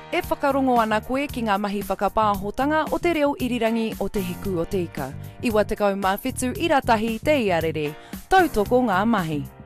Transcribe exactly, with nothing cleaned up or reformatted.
E whakarongo ana koe ki ngā mahi whakapāhotanga o te reo irirangi o te hiku o te ika. Iwa tekau mā whetū ira tahi te iarere. Tautoko ngā mahi.